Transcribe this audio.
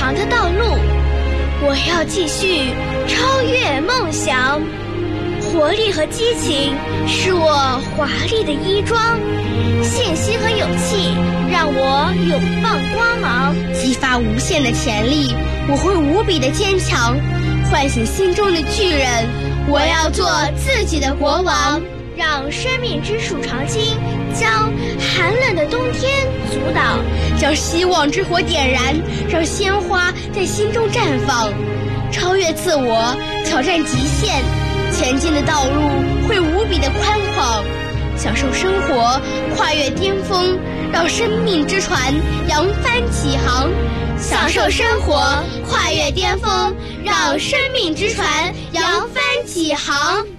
长的道路，我要继续超越梦想。活力和激情是我华丽的衣装，信心和勇气让我永放光芒， 激发无限的潜力，我会无比的坚强，唤醒心中的巨人，我要做自己的国王， 让生命之树长青，将寒冷的冬天阻挡， 将希望之火点燃，让鲜花在心中绽放，超越自我，挑战极限，前进的道路会无比的宽广，享受生活，跨越巅峰，让生命之船扬帆起航。享受生活，跨越巅峰，让生命之船扬帆起航。